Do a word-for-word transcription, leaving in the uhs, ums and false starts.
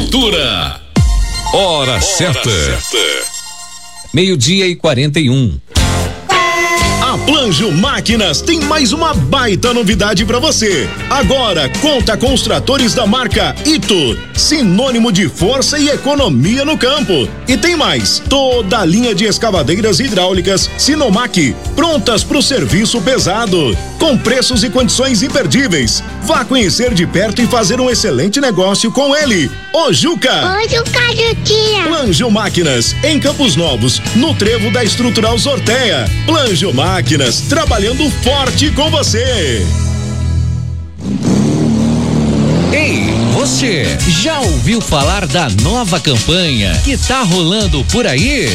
Cultura. Hora, Hora certa. certa. Meio-dia e quarenta e um. A Planjo Máquinas tem mais uma baita novidade para você. Agora conta com os tratores da marca Ito, sinônimo de força e economia no campo. E tem mais, toda a linha de escavadeiras hidráulicas Sinomac, prontas para o serviço pesado, com preços e condições imperdíveis. Vá conhecer de perto e fazer um excelente negócio com ele, o Juca. Ô Juca, Juquinha. Planjo Máquinas, em Campos Novos, no trevo da Estrutural Sorteia. Planjo Máquinas, trabalhando forte com você. Ei, você já ouviu falar da nova campanha que tá rolando por aí?